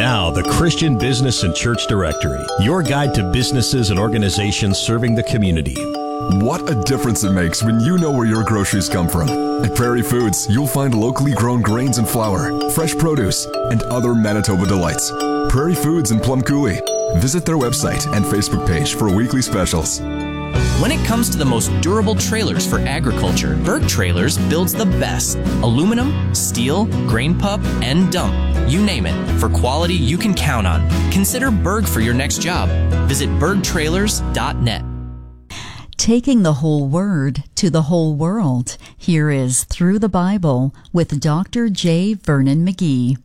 Now, the Christian Business and Church Directory, your guide to businesses and organizations serving the community. What a difference it makes when you know where your groceries come from. At Prairie Foods, you'll find locally grown grains and flour, fresh produce, and other Manitoba delights. Prairie Foods in Plum Coulee. Visit their website and Facebook page for weekly specials. When it comes to the most durable trailers for agriculture, Berg Trailers builds the best. Aluminum, steel, grain pup, and dump. You name it. For quality you can count on. Consider Berg for your next job. Visit bergtrailers.net. Taking the whole word to the whole world. Here is Through the Bible with Dr. J. Vernon McGee.